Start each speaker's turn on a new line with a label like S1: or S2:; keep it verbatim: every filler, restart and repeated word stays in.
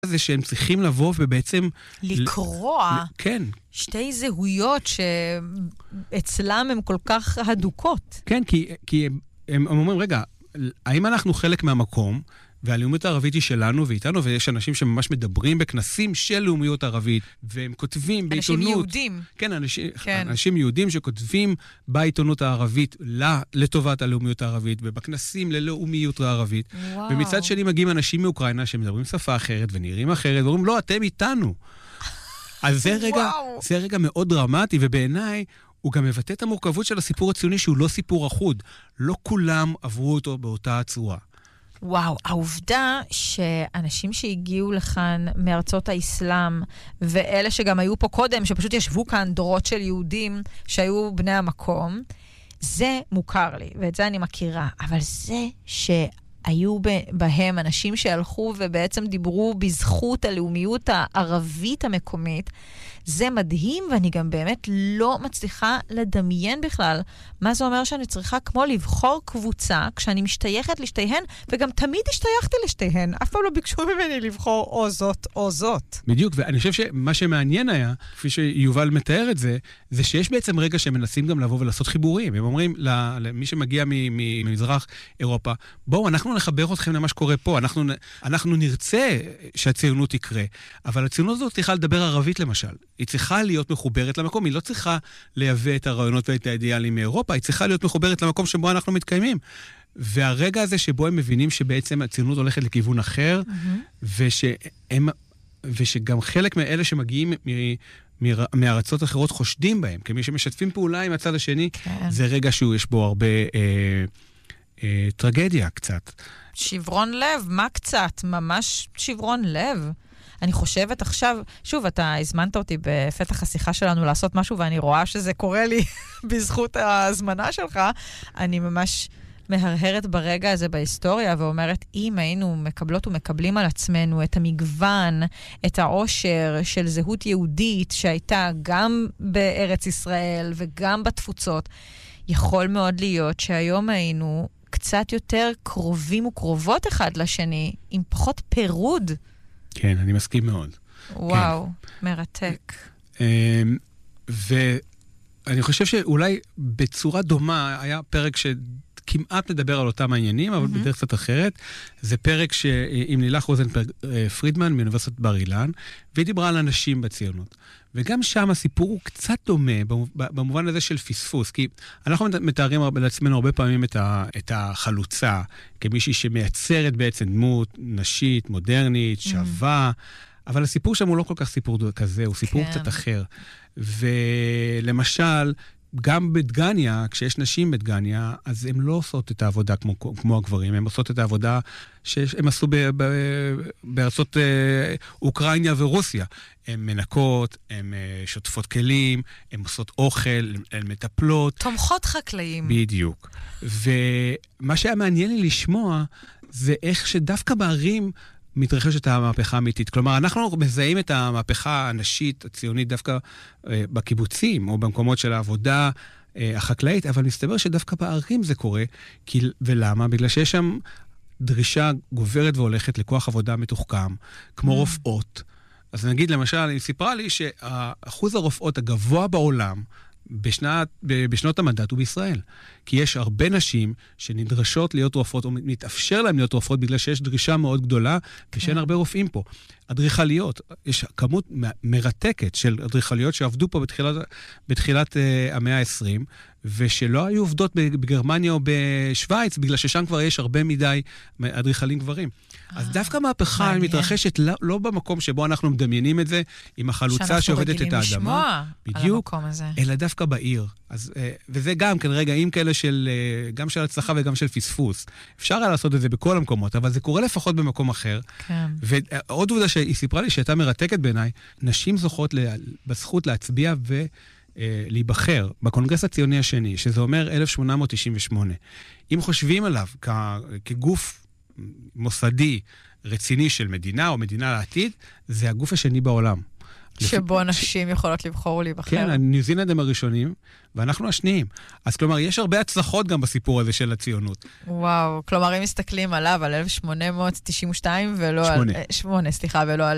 S1: זה שהם צריכים לבוא ובעצם...
S2: לקרוע.
S1: כן.
S2: שתי זהויות שאצלם הן כל כך הדוקות.
S1: כן, כי, כי הם, הם אומרים, רגע, האם אנחנו חלק מהמקום, והלאומיות הערבית היא שלנו ואיתנו, ויש אנשים שממש מדברים בכנסים של לאומיות ערבית, והם כותבים בעיתונות...
S2: אנשים יהודים.
S1: כן, אנשים,
S2: כן.
S1: אנשים יהודים שכותבים בעיתונות הערבית לטובת הלאומיות הערבית, ובכנסים ללאומיות הערבית.
S2: וואו.
S1: ומצד שני מגיעים אנשים מאוקראינה שמדברים שפה אחרת ונראים אחרת, ואומרים, לא, אתם איתנו. אז זה רגע, זה רגע מאוד דרמטי, ובעיניי הוא גם מבטא את המורכבות של הסיפור הציוני, שהוא לא סיפור אחוד. לא כולם עברו אותו באותה הצורה.
S2: וואו, העובדה שאנשים שהגיעו לכאן מארצות האסלאם, ואלה שגם היו פה קודם, שפשוט ישבו כאן דורות של יהודים שהיו בני המקום, זה מוכר לי, ואת זה אני מכירה. אבל זה שהיו בהם אנשים שהלכו ובעצם דיברו בזכות הלאומיות הערבית המקומית, זה מדהים, ואני גם באמת לא מצליחה לדמיין בכלל מה זה אומר שאני צריכה כמו לבחור קבוצה כשאני משתייכת לשתיהן, וגם תמיד השתייכתי לשתיהן. אף פעם לא ביקשו ממני לבחור או זאת או זאת.
S1: בדיוק, ואני חושב שמה שמעניין היה, כפי שיובל מתאר את זה, זה שיש בעצם רגע שמנסים גם לבוא ולעשות חיבורים. הם אומרים למי שמגיע ממזרח אירופה, בואו, אנחנו נחבר אתכם למה שקורה פה, אנחנו, אנחנו נרצה שהציונות תקרה, אבל הציונות הזאת צריכה לדבר ערבית למשל. היא צריכה להיות מחוברת למקום, היא לא צריכה לייבא את הרעיונות ואת האידיאלים מאירופה, היא צריכה להיות מחוברת למקום שבו אנחנו מתקיימים. והרגע הזה שבו הם מבינים שבעצם הציונות הולכת לכיוון אחר, mm-hmm. ושהם, ושגם חלק מאלה שמגיעים מ, מ, מארצות אחרות חושדים בהם, כמי שמשתפים פעולה עם הצד השני, כן. זה רגע שיש בו הרבה אה, אה, טרגדיה קצת.
S2: שברון לב, מה קצת? ממש שברון לב. אני חושבת עכשיו, שוב, אתה הזמנת אותי בפתח השיחה שלנו לעשות משהו, ואני רואה שזה קורה לי בזכות ההזמנה שלך. אני ממש מהרהרת ברגע הזה בהיסטוריה, ואומרת, אם היינו מקבלות ומקבלים על עצמנו את המגוון, את העושר של זהות יהודית, שהייתה גם בארץ ישראל וגם בתפוצות, יכול מאוד להיות שהיום היינו קצת יותר קרובים וקרובות אחד לשני, עם פחות פירוד.
S1: כן, אני מסכים מאוד.
S2: וואו, כן. מרתק.
S1: ואני חושב שאולי בצורה דומה היה פרק שכמעט מדבר על אותם העניינים, אבל mm-hmm. בדרך קצת אחרת. זה פרק עם לילך רוזנברג פרידמן מאוניברסיטת בר אילן, והיא דיברה על אנשים בציונות. וגם שם הסיפור הוא קצת דומה, במובן הזה של פספוס, כי אנחנו מתארים לעצמנו הרבה פעמים את, ה, את החלוצה, כמישהי שמייצרת בעצם דמות נשית, מודרנית, שווה, mm. אבל הסיפור שם הוא לא כל כך סיפור כזה, הוא סיפור כן. קצת אחר. ולמשל, גם בדגניה, כשיש נשים בדגניה, אז הן לא עושות את העבודה כמו, כמו הגברים, הן עושות את העבודה שהם עשו ב, ב, בארצות אה, אוקראינה ורוסיה. הן מנקות, הן אה, שוטפות כלים, הן עושות אוכל, הן מטפלות.
S2: תומכות חקלאים.
S1: בדיוק. ומה שהיה מעניין לי לשמוע, זה איך שדווקא בערים מתרחשת המהפכה האמיתית. כלומר, אנחנו מזהים את המהפכה הנשית, הציונית, דווקא אה, בקיבוצים, או במקומות של העבודה אה, החקלאית, אבל מסתבר שדווקא בערים זה קורה. כי, ולמה? בגלל שיש שם דרישה גוברת והולכת לכוח עבודה מתוחכם, כמו mm. רופאות. אז נגיד, למשל, היא סיפרה לי שאחוז הרופאות הגבוה בעולם, בשנת, בשנות המנדט הוא בישראל. כי יש הרבה נשים שנדרשות להיות רופאות, או מתאפשר להם להיות רופאות, בגלל שיש דרישה מאוד גדולה, ושאין הרבה רופאים פה. אדריכליות, יש כמות מרתקת של אדריכליות שעבדו פה בתחילת, בתחילת uh, המאה ה-עשרים, ושלא היו עובדות בגרמניה או בשוויץ, בגלל ששם כבר יש הרבה מדי אדריכלים גברים. אז דווקא מהפכה מתרחשת לא, לא במקום שבו אנחנו מדמיינים את זה, עם החלוצה שעובדת את האדמה. בדיוק, אלא דווקא בעיר. אז, וזה גם כן רגעים כאלה של, גם של הצלחה וגם של פספוס. אפשר היה לעשות את זה בכל המקומות, אבל זה קורה לפחות במקום אחר. כן. ועוד עובדה שהיא סיפרה לי שהייתה מרתקת בעיניי, נשים זוכות בזכות להצביע ו... להיבחר בקונגרס הציוני השני, שזה אומר אלף שמונה מאות תשעים ושמונה. אם חושבים עליו כ- כגוף מוסדי רציני של מדינה או מדינה לעתיד, זה הגוף השני בעולם.
S2: שבו נשים יכולות לבחור ולהיבחר.
S1: כן, ניו זילנד הם הראשונים, ואנחנו השניים. אז כלומר, יש הרבה הצלחות גם בסיפור הזה של הציונות.
S2: וואו, כלומר, אם מסתכלים עליו, על אלף שמונה מאות תשעים ושתיים ולא על... שמונה, סליחה, ולא על